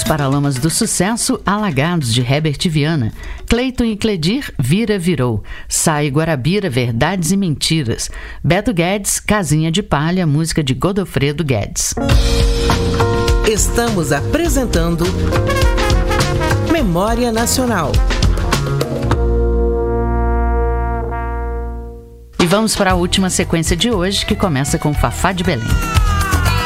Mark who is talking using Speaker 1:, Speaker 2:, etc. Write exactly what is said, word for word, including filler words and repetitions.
Speaker 1: Os Paralamas do Sucesso, Alagados, de Herbert Viana. Cleiton e Cledir, Vira Virou. Sai Guarabira, Verdades e Mentiras. Beto Guedes, Casinha de Palha, música de Godofredo Guedes.
Speaker 2: Estamos apresentando Memória Nacional.
Speaker 1: E vamos para a última sequência de hoje, que começa com Fafá de Belém.